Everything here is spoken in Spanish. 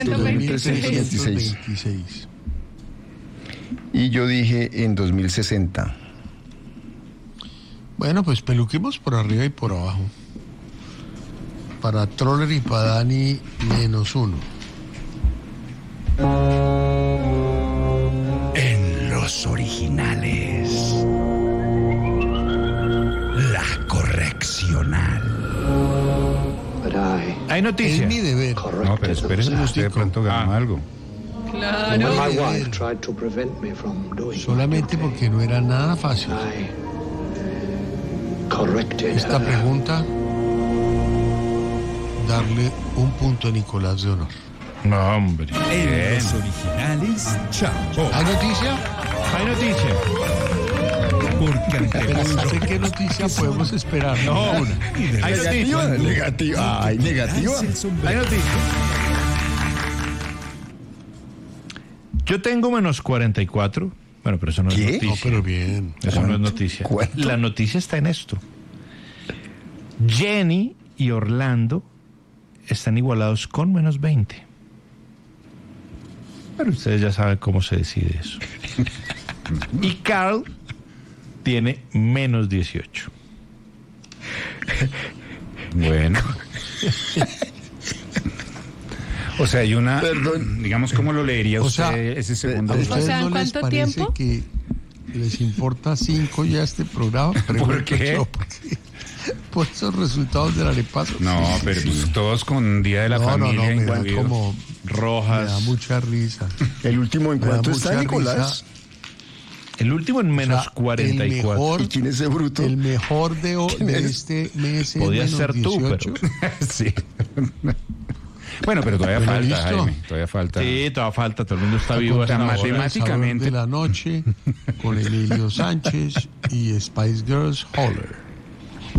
2326. Y yo dije en 2060. Bueno, pues peluquemos por arriba y por abajo. Para Troller y para Dani, -1. En los originales, la correccional. Hay Es noticia. mi deber. No, pero espérese, usted de pronto ganó algo. Claro. Solamente porque no era nada fácil. Esta pregunta, darle un punto a Nicolás de honor. No, hombre. En los originales, chao. ¿Hay noticia? Hay noticia. Porque ante Pero no sé qué noticia podemos esperar. No. Ninguna. Hay noticia. Negativa. Ay, negativa. Hay noticia. Yo tengo -44. Bueno, pero eso no es ¿Qué? noticia. No, pero bien. Eso no es noticia. ¿Cuánto? La noticia está en esto. Jenny y Orlando están igualados con -20. Pero ustedes ya saben cómo se decide eso. Y Carl tiene -18. Bueno. O sea, hay una... Perdón. Digamos, ¿cómo lo leería O usted sea, ese segundo? ¿A ustedes sea, ¿en no les cuánto parece tiempo? que les importa 5 ya este programa? ¿Por qué? Yo, porque por esos resultados del arepaso. No, pero pues todos con Día de la No, Familia me da incluido. como... Rojas. Me da mucha risa. El último en Me da cuánto está, mucha Nicolás. El último en O sea, -44. el mejor, ¿Y quién es ese bruto? el mejor de es? este mes es Podía ser tú, -18. Sí. Bueno, pero todavía Bueno, falta, listo. Jaime. Todavía falta. Sí, todavía falta. Todo el mundo está vivo. Contra hasta ahora. matemáticamente. El sabor de la noche con Emilio Sánchez y Spice Girls Holler.